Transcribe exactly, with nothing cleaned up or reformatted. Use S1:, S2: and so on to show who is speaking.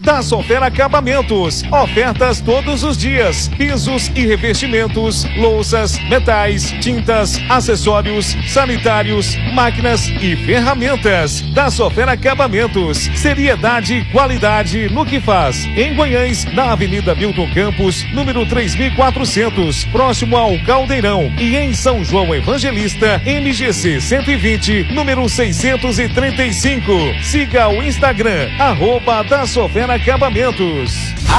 S1: da Sofer Acabamentos. Ofertas todos os dias. Pisos e revestimentos, louças, metais, tintas, acessórios, sanitários, máquinas e ferramentas. Da Sofer Acabamentos. Seriedade e qualidade no que faz. Em Guanhães, na Avenida Milton Campos, número três mil e quatrocentos, próximo ao Caldeirão. E em São João Evangelista, M G C cento e vinte, número seiscentos e trinta e cinco. Siga o Instagram, arroba da Sofer Acabamentos.